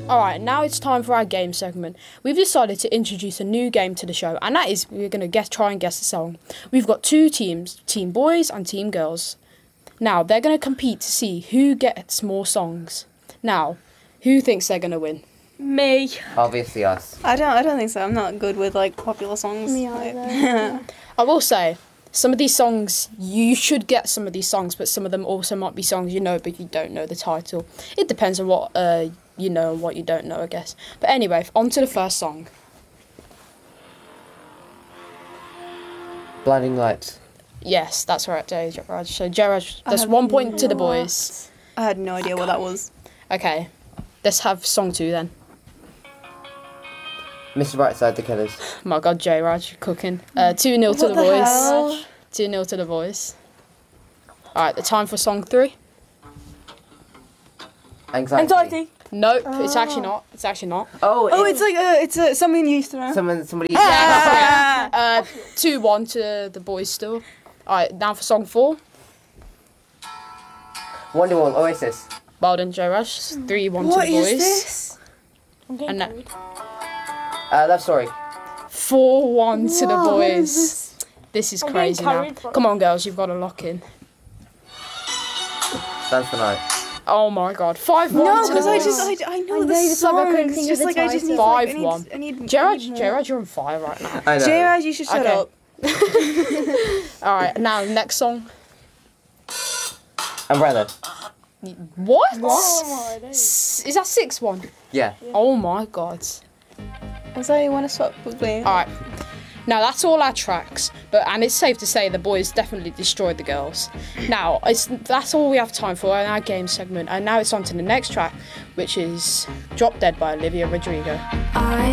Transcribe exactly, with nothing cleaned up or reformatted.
Alright, now it's time for our game segment. We've decided to introduce a new game to the show, and that is we're going to guess, try and guess the song. We've got two teams, Team Boys and Team Girls. Now, they're going to compete to see who gets more songs. Now, who thinks they're going to win? Me. Obviously us. I don't. I don't think so. I'm not good with like popular songs. Me either. I will say, some of these songs, you should get some of these songs, but some of them also might be songs you know, but you don't know the title. It depends on what uh, you know and what you don't know, I guess. But anyway, on to the first song. Blinding Lights. Yes, that's right, Gerard. So, Gerard, that's one point to the boys. I had no idea what that was. Okay, let's have song two then. Mister Brightside, The Killers. Oh my God, Gerard, you're cooking. Uh, two nil to What the, the boys. hell? two nil to the boys. Alright, the time for song three. Anxiety. Anxiety. Nope, it's actually not. It's actually not. Oh, Oh, it's like uh, it's uh, something you used to know. someone, somebody. Ah! Uh, two one to the boys still. Alright, now for song four. Wonderwall, Oasis. Well done, Gerard. three one to What the boys. is this? I'm getting And that- carried. Uh, Love Story. four one to the Whoa, what is boys. this? This is I'm crazy getting now. carried, bro. Come on, girls, you've got to lock in. Dance the Night. Oh my God, five one No, to the because I boys. just I, I know I the know, just like I song. couldn't It's think just of like the I just need title. like, I Five need, one. I need, Gerard, I need more. Gerard, you're on fire right now. I know. Gerard, you should shut Okay. up. Alright, now next song. Umbrella. What? Oh my days. S- Is that six one? Yeah. Oh my God. So you want to swap with me? Alright. Now that's all our tracks, but and it's safe to say the boys definitely destroyed the girls. Now it's that's all we have time for in our game segment, and now it's on to the next track, which is "Drop Dead" by Olivia Rodrigo. I